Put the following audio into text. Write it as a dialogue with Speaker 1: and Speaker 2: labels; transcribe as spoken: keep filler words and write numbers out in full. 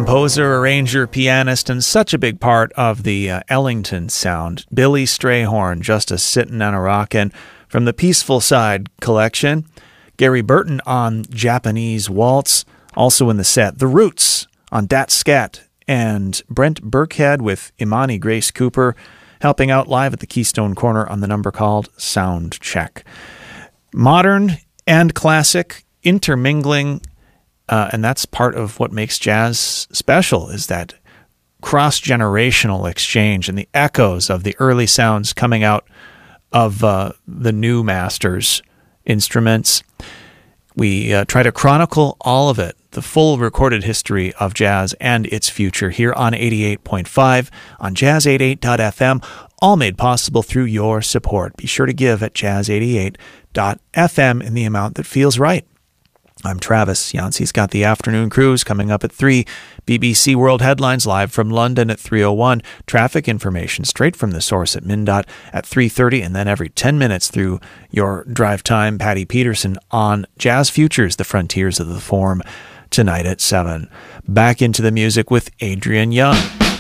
Speaker 1: composer, arranger, pianist, and such a big part of the uh, Ellington sound. Billy Strayhorn, just a sittin' and a rockin'. From the Peaceful Side collection, Gary Burton on Japanese Waltz, also in the set. The Roots on Dat Scat, and Brent Burkhead with Imani Grace Cooper helping out live at the Keystone Corner on the number called Sound Check. Modern and classic intermingling, uh, and that's part of what makes jazz special, is that cross-generational exchange and the echoes of the early sounds coming out of uh, the new masters' instruments. We uh, try to chronicle all of it, the full recorded history of jazz and its future, here on eighty-eight point five, on jazz eighty-eight dot f m, all made possible through your support. Be sure to give at jazz eighty-eight dot f m in the amount that feels right. I'm Travis. Yancey's got the afternoon cruise coming up at three. B B C World Headlines live from London at three oh one. Traffic information straight from the source at MnDOT at three thirty. And then every ten minutes through your drive time, Patty Peterson on Jazz Futures, the Frontiers of the Form, tonight at seven. Back into the music with Adrian Young.